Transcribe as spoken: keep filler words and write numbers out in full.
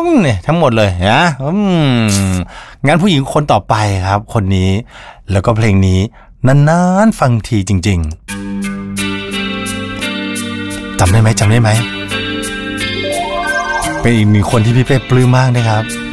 เนี่ยทั้งหมดเลยนะอืมงั้นผู้หญิงคนต่อไปครับคนนี้แล้วก็เพลงนี้นานๆฟังทีจริงๆจำได้ไหมจำได้ไหมเป็นอีกหนึ่งคนที่พี่เป้ปลื้มมากนะครับ